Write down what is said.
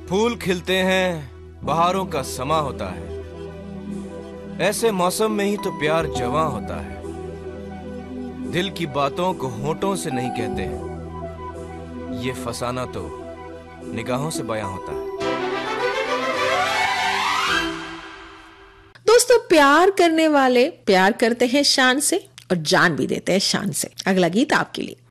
फूल खिलते हैं, बहारों का समा होता है। ऐसे मौसम में ही तो प्यार जवां होता है। दिल की बातों को होठों से नहीं कहते हैं, ये फसाना तो निगाहों से बयां होता है। दोस्तों, प्यार करने वाले प्यार करते हैं शान से और जान भी देते हैं शान से। अगला गीत आपके लिए।